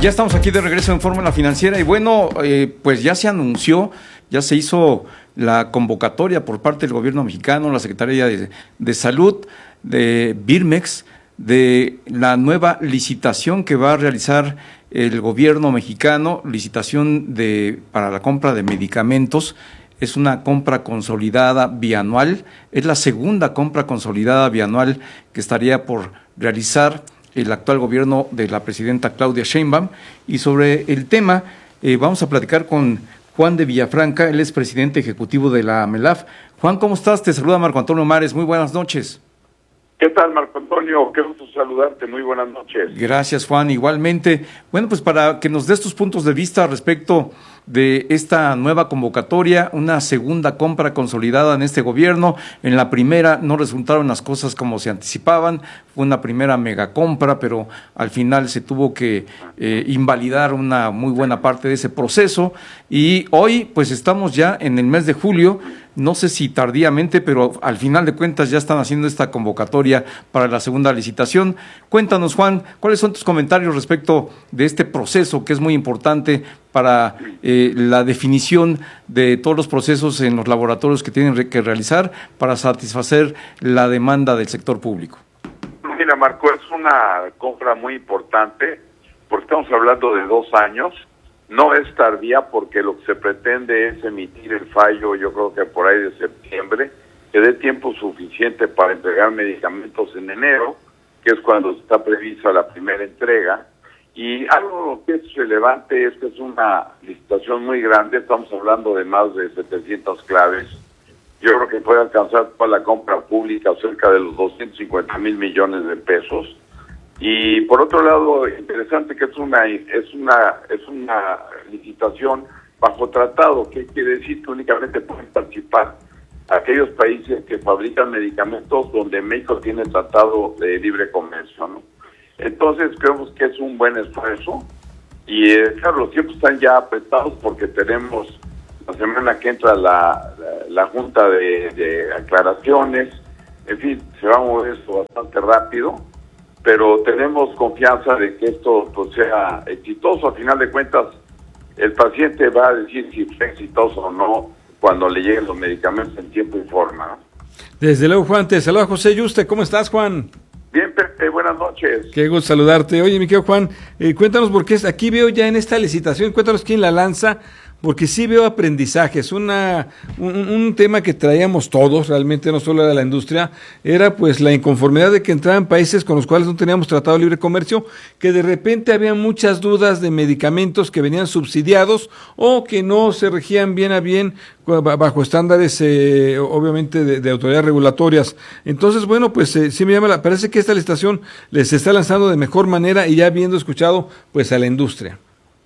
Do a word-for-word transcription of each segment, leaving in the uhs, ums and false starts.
Ya estamos aquí de regreso en Fórmula Financiera y bueno, eh, pues ya se anunció, ya se hizo la convocatoria por parte del gobierno mexicano, la Secretaría de, de Salud, de Birmex, de la nueva licitación que va a realizar el gobierno mexicano, licitación de para la compra de medicamentos. Es una compra consolidada bianual, es la segunda compra consolidada bianual que estaría por realizar el actual gobierno de la presidenta Claudia Sheinbaum. Y sobre el tema eh, vamos a platicar con Juan de Villafranca, él es presidente ejecutivo de la AMELAF. Juan, ¿cómo estás? Te saluda Marco Antonio Mares, muy buenas noches. ¿Qué tal, Marco Antonio? Qué gusto saludarte, muy buenas noches. Gracias, Juan, igualmente. Bueno, pues para que nos des tus puntos de vista respecto de esta nueva convocatoria, una segunda compra consolidada en este gobierno. En la primera no resultaron las cosas como se anticipaban, fue una primera mega compra, pero al final se tuvo que eh, invalidar una muy buena parte de ese proceso. Y hoy, pues estamos ya en el mes de julio, no sé si tardíamente, pero al final de cuentas ya están haciendo esta convocatoria para la segunda licitación. Cuéntanos, Juan, ¿cuáles son tus comentarios respecto de este proceso que es muy importante para eh, la definición de todos los procesos en los laboratorios que tienen que realizar para satisfacer la demanda del sector público? Mira, Marco, es una compra muy importante porque estamos hablando de dos años. No es tardía porque lo que se pretende es emitir el fallo, yo creo que por ahí de septiembre, que dé tiempo suficiente para entregar medicamentos en enero, que es cuando está prevista la primera entrega. Y algo que es relevante es que es una licitación muy grande, estamos hablando de más de setecientas claves. Yo creo que puede alcanzar para la compra pública cerca de los doscientos cincuenta mil millones de pesos. Y por otro lado, interesante que es una es una es una licitación bajo tratado, que quiere decir que únicamente pueden participar aquellos países que fabrican medicamentos donde México tiene tratado de libre comercio, ¿no? Entonces creemos que es un buen esfuerzo y eh, claro, los tiempos están ya apretados porque tenemos la semana que entra la, la, la junta de, de aclaraciones, en fin, se va a mover esto bastante rápido, pero tenemos confianza de que esto pues, sea exitoso. A final de cuentas, el paciente va a decir si fue exitoso o no cuando le lleguen los medicamentos en tiempo y forma, ¿no? Desde luego, Juan, te saluda José Yuste. ¿Cómo estás, Juan? Bien, Pepe, buenas noches. Qué gusto saludarte. Oye, mi querido Juan, eh, cuéntanos por qué aquí veo ya en esta licitación, cuéntanos quién la lanza, porque sí veo aprendizajes, una, un, un tema que traíamos todos, realmente no solo era la industria, era pues la inconformidad de que entraban países con los cuales no teníamos tratado de libre comercio, que de repente había muchas dudas de medicamentos que venían subsidiados o que no se regían bien a bien bajo estándares eh, obviamente de, de autoridades regulatorias. Entonces, bueno, pues eh, sí me llama, la, parece que esta licitación les está lanzando de mejor manera y ya habiendo escuchado pues a la industria.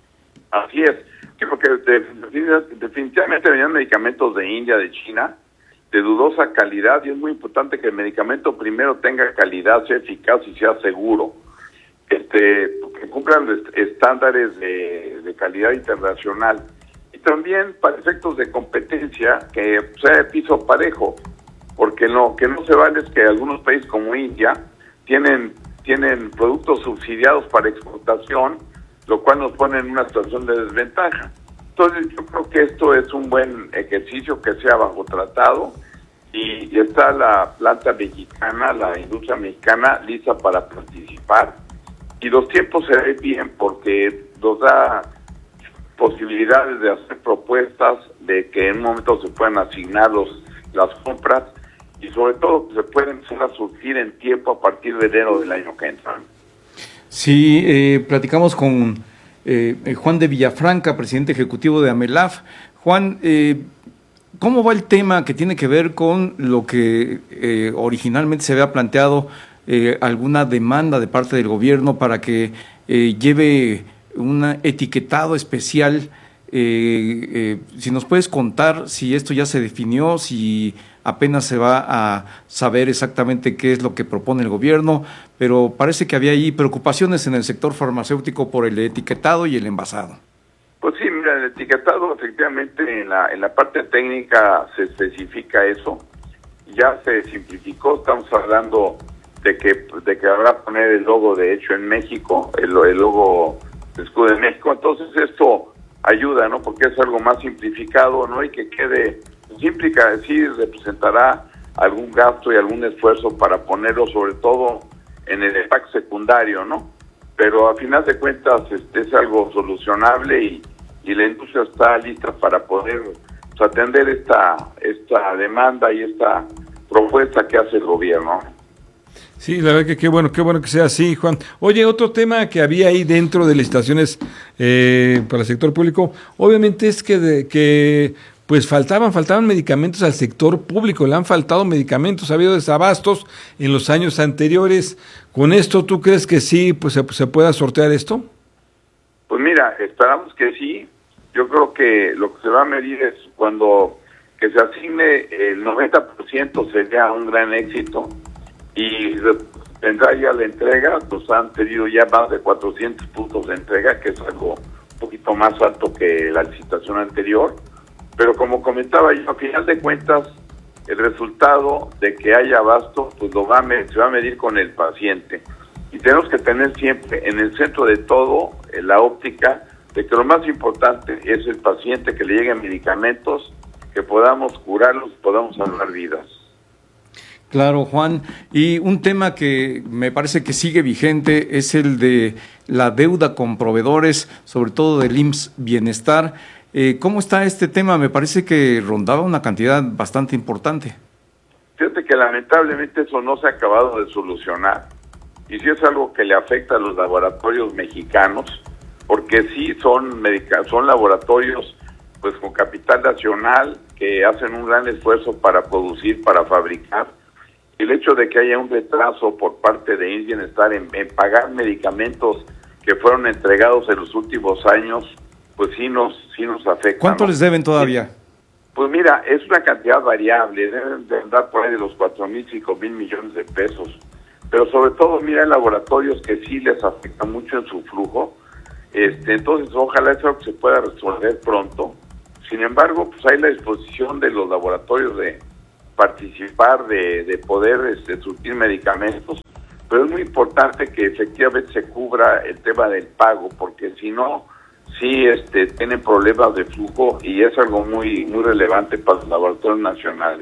Así es. Sí, porque definitivamente venían medicamentos de India, de China, de dudosa calidad, y es muy importante que el medicamento primero tenga calidad, sea eficaz y sea seguro, este, que cumplan estándares de, de calidad internacional. Y también para efectos de competencia, que sea de piso parejo, porque lo que no se vale es que algunos países como India tienen, tienen productos subsidiados para exportación, lo cual nos pone en una situación de desventaja. Entonces yo creo que esto es un buen ejercicio que sea bajo tratado y, y está la planta mexicana, la industria mexicana lista para participar y los tiempos se ven bien porque nos da posibilidades de hacer propuestas, de que en un momento se puedan asignar los, las compras y sobre todo que se pueden empezar a surgir en tiempo a partir de enero del año que entra. Sí, eh, platicamos con eh, Juan de Villafranca, presidente ejecutivo de AMELAF. Juan, eh, ¿cómo va el tema que tiene que ver con lo que eh, originalmente se había planteado, eh, alguna demanda de parte del gobierno para que eh, lleve un etiquetado especial? Eh, eh, si nos puedes contar si esto ya se definió, si apenas se va a saber exactamente qué es lo que propone el gobierno, pero parece que había ahí preocupaciones en el sector farmacéutico por el etiquetado y el envasado. Pues sí, mira, el etiquetado efectivamente en la en la parte técnica se especifica eso, ya se simplificó, estamos hablando de que de que habrá poner el logo de hecho en México, el, el logo escudo de México. Entonces esto ayuda, ¿no? Porque es algo más simplificado, ¿no? Y que quede, pues, implica, sí representará algún gasto y algún esfuerzo para ponerlo sobre todo en el impacto secundario, ¿no? Pero a final de cuentas este, es algo solucionable y, y la industria está lista para poder, pues, atender esta, esta demanda y esta propuesta que hace el gobierno. Sí, la verdad que qué bueno, qué bueno que sea así, Juan. Oye, otro tema que había ahí dentro de licitaciones eh, para el sector público, obviamente es que, de, que pues faltaban, faltaban medicamentos al sector público, le han faltado medicamentos, ha habido desabastos en los años anteriores. ¿Con esto tú crees que sí, pues se, se pueda sortear esto? Pues mira, esperamos que sí. Yo creo que lo que se va a medir es cuando que se asigne el noventa por ciento sería un gran éxito. Y tendrá ya la entrega, pues han tenido ya más de cuatrocientos puntos de entrega, que es algo un poquito más alto que la licitación anterior. Pero como comentaba yo, a final de cuentas, el resultado de que haya abasto, pues lo va a me- se va a medir con el paciente. Y tenemos que tener siempre en el centro de todo eh, la óptica de que lo más importante es el paciente, que le lleguen medicamentos, que podamos curarlos, podamos salvar vidas. Claro, Juan. Y un tema que me parece que sigue vigente es el de la deuda con proveedores, sobre todo del I M S S Bienestar. Eh, ¿Cómo está este tema? Me parece que rondaba una cantidad bastante importante. Fíjate que lamentablemente eso no se ha acabado de solucionar. Y sí es algo que le afecta a los laboratorios mexicanos, porque sí son, medica- son laboratorios pues con capital nacional que hacen un gran esfuerzo para producir, para fabricar. El hecho de que haya un retraso por parte de I M S S Bienestar en, en pagar medicamentos que fueron entregados en los últimos años, pues sí nos sí nos afecta. ¿Cuánto ¿no? les deben todavía? Pues mira, es una cantidad variable, deben de andar por ahí de los cuatro mil, cinco mil millones de pesos. Pero sobre todo, mira, hay laboratorios que sí les afecta mucho en su flujo. Este, entonces, ojalá eso se pueda resolver pronto. Sin embargo, pues hay la disposición de los laboratorios de participar, de, de poder este, surtir medicamentos, pero es muy importante que efectivamente se cubra el tema del pago, porque si no, sí este, tienen problemas de flujo y es algo muy muy relevante para los laboratorios nacionales.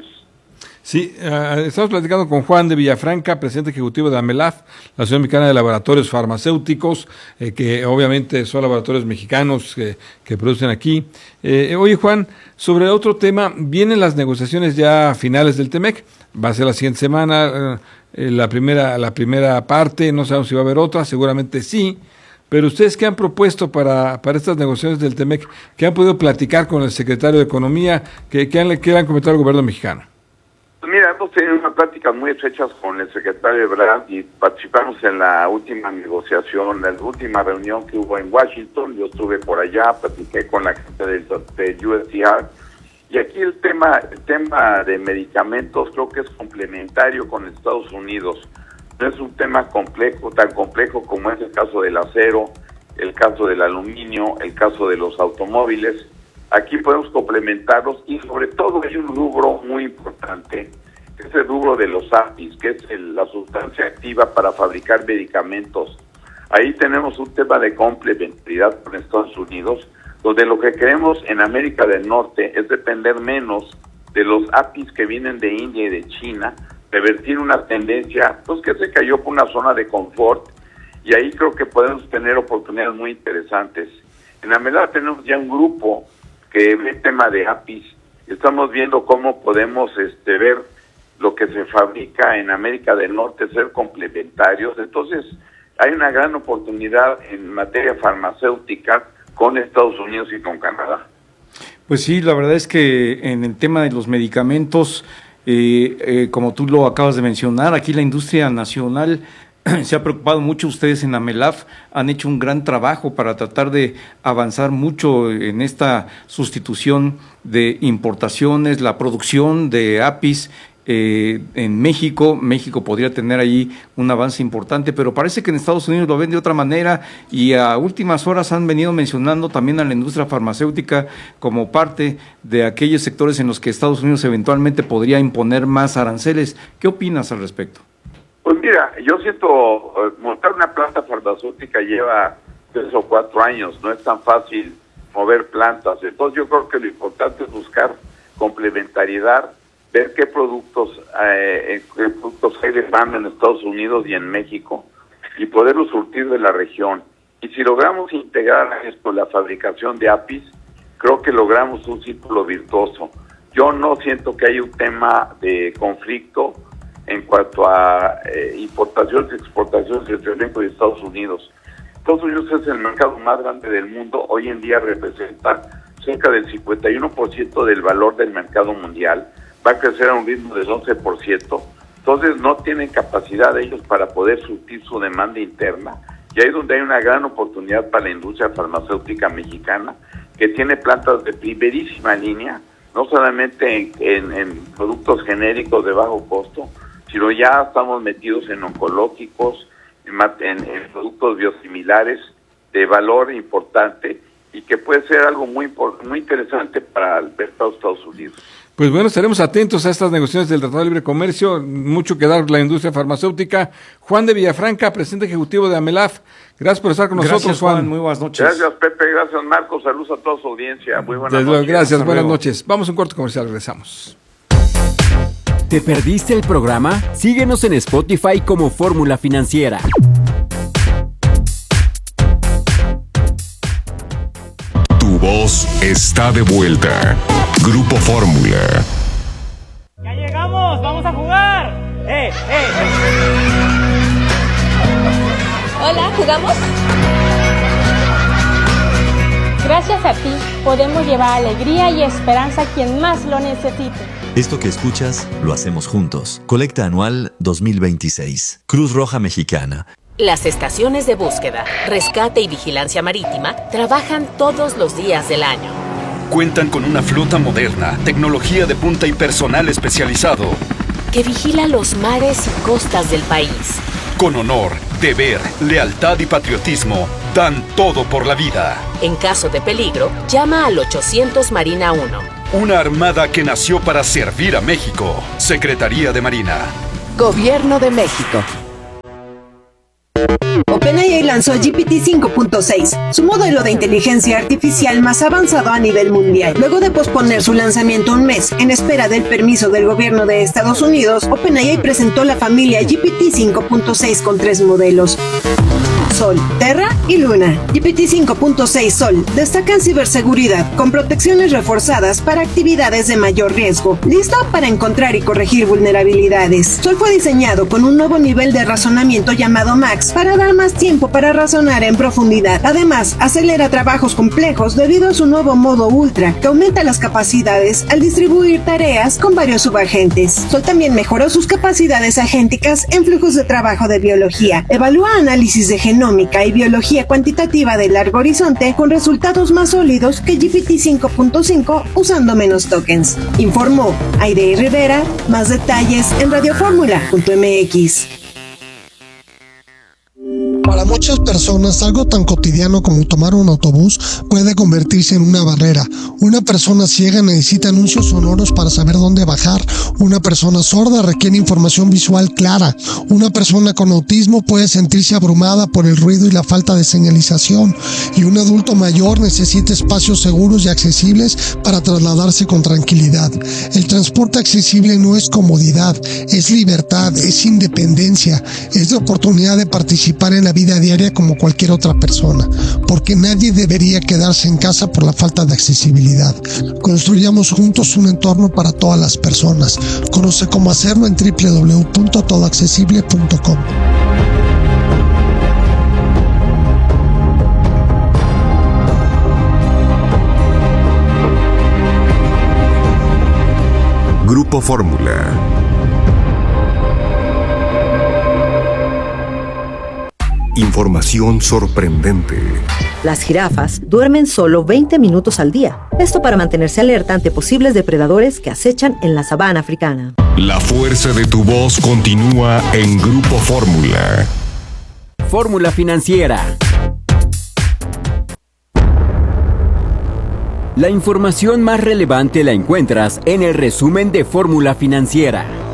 Sí, uh, estamos platicando con Juan de Villafranca, presidente ejecutivo de AMELAF, la Asociación Mexicana de Laboratorios Farmacéuticos, eh, que obviamente son laboratorios mexicanos que, que producen aquí. Eh, oye, Juan, sobre otro tema, vienen las negociaciones ya finales del TEMEC, va a ser la siguiente semana, eh, la primera la primera parte, no sabemos si va a haber otra, seguramente sí, pero ustedes, ¿qué han propuesto para, para estas negociaciones del TEMEC? ¿Qué han podido platicar con el secretario de Economía? ¿Qué, qué, han, qué le han comentado al gobierno mexicano? Mira, hemos tenido unas pláticas muy estrechas con el secretario Ebrard y participamos en la última negociación, en la última reunión que hubo en Washington. Yo estuve por allá, platiqué con la gente del, de U S T R. Y aquí el tema, el tema de medicamentos creo que es complementario con Estados Unidos. No es un tema complejo, tan complejo como es el caso del acero, el caso del aluminio, el caso de los automóviles. Aquí podemos complementarlos y sobre todo hay un rubro muy importante, que es el rubro de los A P Is, que es el, la sustancia activa para fabricar medicamentos. Ahí tenemos un tema de complementariedad con Estados Unidos, donde lo que queremos en América del Norte es depender menos de los A P Is que vienen de India y de China, revertir una tendencia pues que se cayó por una zona de confort, y ahí creo que podemos tener oportunidades muy interesantes. En AMELAF tenemos ya un grupo que ve el tema de A P Is. Estamos viendo cómo podemos este, ver lo que se fabrica en América del Norte, ser complementarios. Entonces, hay una gran oportunidad en materia farmacéutica con Estados Unidos y con Canadá. Pues sí, la verdad es que en el tema de los medicamentos, eh, eh, como tú lo acabas de mencionar, aquí la industria nacional se ha preocupado mucho. Ustedes en AMELAF han hecho un gran trabajo para tratar de avanzar mucho en esta sustitución de importaciones, la producción de A P Is eh, en México. México podría tener ahí un avance importante, pero parece que en Estados Unidos lo ven de otra manera y a últimas horas han venido mencionando también a la industria farmacéutica como parte de aquellos sectores en los que Estados Unidos eventualmente podría imponer más aranceles. ¿Qué opinas al respecto? Pues mira, yo siento, montar una planta farmacéutica lleva tres o cuatro años, no es tan fácil mover plantas. Entonces yo creo que lo importante es buscar complementariedad, ver qué productos, eh, qué productos hay de demanda en Estados Unidos y en México y poderlos surtir de la región. Y si logramos integrar a esto la fabricación de A P Is, creo que logramos un círculo virtuoso. Yo no siento que haya un tema de conflicto en cuanto a eh, importaciones y exportaciones entre México y Estados Unidos. Estados Unidos es el mercado más grande del mundo, hoy en día representa cerca del cincuenta y uno por ciento del valor del mercado mundial, va a crecer a un ritmo del once por ciento, entonces no tienen capacidad ellos para poder surtir su demanda interna, y ahí es donde hay una gran oportunidad para la industria farmacéutica mexicana, que tiene plantas de primerísima línea, no solamente en, en, en productos genéricos de bajo costo, sino ya estamos metidos en oncológicos, en, en, en productos biosimilares de valor importante y que puede ser algo muy muy interesante para el mercado de Estados Unidos. Pues bueno, estaremos atentos a estas negociaciones del Tratado de Libre Comercio, mucho que dar la industria farmacéutica. Juan de Villafranca, presidente ejecutivo de AMELAF, gracias por estar con gracias, nosotros, Juan. Juan. Muy buenas noches. Gracias, Pepe, gracias, Marcos, saludos a toda su audiencia, muy buenas Desde noches. Gracias, buenas noches. Vamos a un corte comercial, regresamos. ¿Te perdiste el programa? Síguenos en Spotify como Fórmula Financiera. Tu voz está de vuelta. Grupo Fórmula. ¡Ya llegamos! ¡Vamos a jugar! ¡Eh, eh! Hola, ¿jugamos? Gracias a ti, podemos llevar alegría y esperanza a quien más lo necesite. Esto que escuchas, lo hacemos juntos. Colecta Anual dos mil veintiséis. Cruz Roja Mexicana. Las estaciones de búsqueda, rescate y vigilancia marítima trabajan todos los días del año. Cuentan con una flota moderna, tecnología de punta y personal especializado que vigila los mares y costas del país. Con honor, deber, lealtad y patriotismo, dan todo por la vida. En caso de peligro, llama al ochocientos Marina uno. Una armada que nació para servir a México. Secretaría de Marina. Gobierno de México. OpenAI lanzó G P T cinco punto seis, su modelo de inteligencia artificial más avanzado a nivel mundial. Luego de posponer su lanzamiento un mes en espera del permiso del gobierno de Estados Unidos, OpenAI presentó la familia G P T cinco punto seis con tres modelos: Sol, Terra y Luna. G P T cinco punto seis Sol destaca en ciberseguridad con protecciones reforzadas para actividades de mayor riesgo, listo para encontrar y corregir vulnerabilidades. Sol fue diseñado con un nuevo nivel de razonamiento llamado Max para dar más tiempo para razonar en profundidad. Además, acelera trabajos complejos debido a su nuevo modo Ultra, que aumenta las capacidades al distribuir tareas con varios subagentes. Sol también mejoró sus capacidades agénticas en flujos de trabajo de biología. Evalúa análisis de genómica y biología cuantitativa de largo horizonte con resultados más sólidos que G P T cinco punto cinco usando menos tokens. Informó Aidey Rivera. Más detalles en radioformula punto m x. Para muchas personas, algo tan cotidiano como tomar un autobús puede convertirse en una barrera. Una persona ciega necesita anuncios sonoros para saber dónde bajar. Una persona sorda requiere información visual clara. Una persona con autismo puede sentirse abrumada por el ruido y la falta de señalización. Y un adulto mayor necesita espacios seguros y accesibles para trasladarse con tranquilidad. El transporte accesible no es comodidad, es libertad, es independencia, es la oportunidad de participar en la vida diaria como cualquier otra persona, porque nadie debería quedarse en casa por la falta de accesibilidad. Construyamos juntos un entorno para todas las personas. Conoce cómo hacerlo en doble u doble u doble u punto todo accesible punto com. Grupo Fórmula. Información sorprendente. Las jirafas duermen solo veinte minutos al día. Esto para mantenerse alerta ante posibles depredadores que acechan en la sabana africana. La fuerza de tu voz continúa en Grupo Fórmula. Fórmula Financiera. La información más relevante la encuentras en el resumen de Fórmula Financiera.